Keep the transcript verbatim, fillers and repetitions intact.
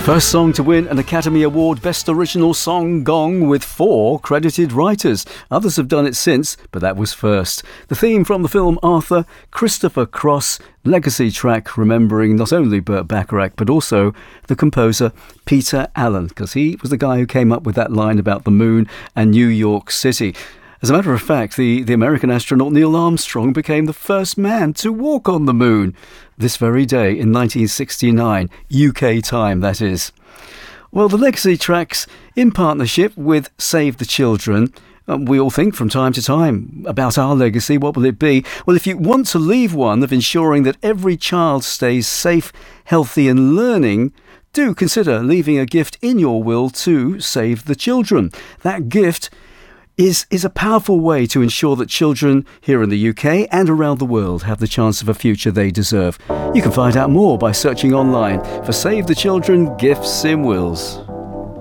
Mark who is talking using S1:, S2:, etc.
S1: First song to win an Academy Award Best Original Song Gong with four credited writers. Others have done it since, but that was first. The theme from the film Arthur, Christopher Cross, legacy track remembering not only Burt Bacharach but also the composer Peter Allen, because he was the guy who came up with that line about the moon and New York City. As a matter of fact, the, the American astronaut Neil Armstrong became the first man to walk on the moon this very day in nineteen sixty-nine, U K time, that is. Well, the legacy tracks in partnership with Save the Children. Um, we all think from time to time about our legacy. What will it be? Well, if you want to leave one of ensuring that every child stays safe, healthy and learning, do consider leaving a gift in your will to Save the Children. That gift is is a powerful way to ensure that children here in the U K and around the world have the chance of a future they deserve. You can find out more by searching online for Save the Children Gifts in Wills.